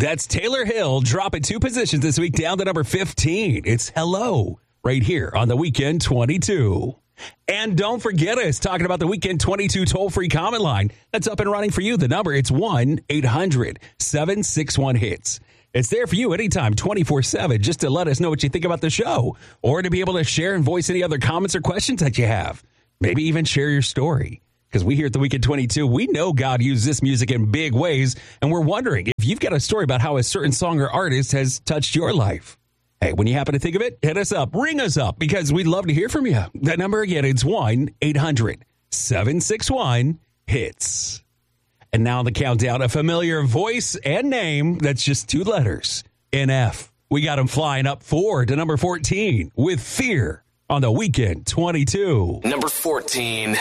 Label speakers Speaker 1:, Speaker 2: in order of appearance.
Speaker 1: That's Taylor Hill dropping 2 positions this week down to number 15. It's Hello right here on the Weekend 22. And don't forget us talking about the Weekend 22 toll-free comment line that's up and running for you. The number, it's 1-800-761-HITS. It's there for you anytime, 24/7, just to let us know what you think about the show or to be able to share and voice any other comments or questions that you have. Maybe even share your story. Because we here at the Weekend 22, we know God used this music in big ways, and we're wondering if you've got a story about how a certain song or artist has touched your life. Hey, when you happen to think of it, hit us up, ring us up, because we'd love to hear from you. That number again, it's 1-800-761-HITS. And now the countdown, a familiar voice and name that's just 2 letters, NF. We got him flying up 4 to number 14 with Fear on the Weekend 22.
Speaker 2: Number 14.